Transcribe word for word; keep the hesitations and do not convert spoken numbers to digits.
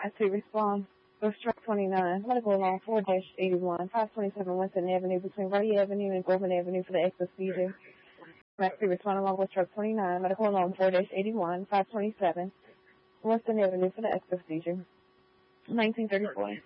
I see respond. Bus truck twenty-nine, medical along four dash eighty-one, five twenty-seven Winston Avenue between Ruddy Avenue and Groveland Avenue for the excess seizure. I see respond along bus truck twenty-nine, medical along four dash eighty-one, five twenty-seven Winston Avenue for the excess seizure. nineteen thirty-four.